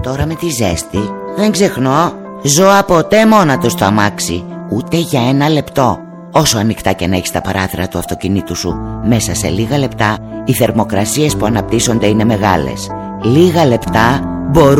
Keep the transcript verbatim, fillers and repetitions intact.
Τώρα με τη ζέστη δεν ξεχνώ ζώα ποτέ μόνα του στο αμάξι, ούτε για ένα λεπτό. Όσο ανοιχτά και να έχεις τα παράθυρα του αυτοκινήτου σου, μέσα σε λίγα λεπτά οι θερμοκρασίες που αναπτύσσονται είναι μεγάλες. Λίγα λεπτά μπορούν